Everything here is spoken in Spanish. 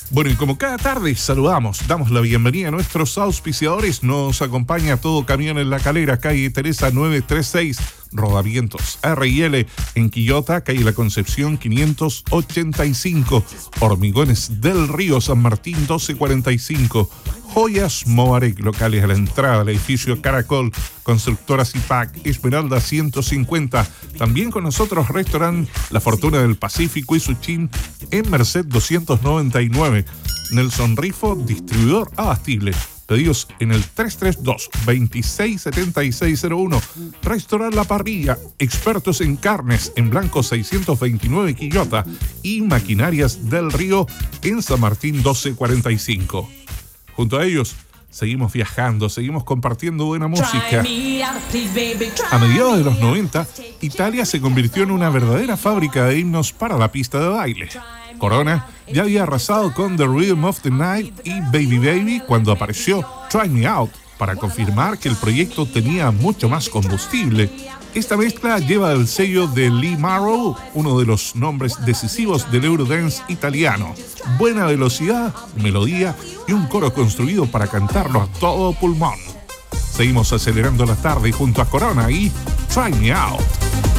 Bueno, y como cada tarde saludamos, damos la bienvenida a nuestros auspiciadores. Nos acompaña Todo Camión en La Calera, calle Teresa 936, Rodavientos R&L en Quillota, calle La Concepción 585, Hormigones del Río San Martín 1245, Joyas Moarec, locales a la entrada del edificio Caracol, Constructora Zipac, Esmeralda 150. También con nosotros restaurante La Fortuna del Pacífico y Suchín en Merced 299. Nelson Rifo, distribuidor abastible. Pedidos en el 332-267601. Restaurar La Parrilla, expertos en carnes en Blanco 629 Quillota y Maquinarias del Río en San Martín 1245. Junto a ellos, seguimos viajando, seguimos compartiendo buena música. A mediados de los 90, Italia se convirtió en una verdadera fábrica de himnos para la pista de baile. Corona ya había arrasado con The Rhythm of the Night y Baby Baby cuando apareció Try Me Out, para confirmar que el proyecto tenía mucho más combustible. Esta mezcla lleva el sello de Lee Marrow, uno de los nombres decisivos del Eurodance italiano. Buena velocidad, melodía y un coro construido para cantarlo a todo pulmón. Seguimos acelerando la tarde junto a Corona y Try Me Out.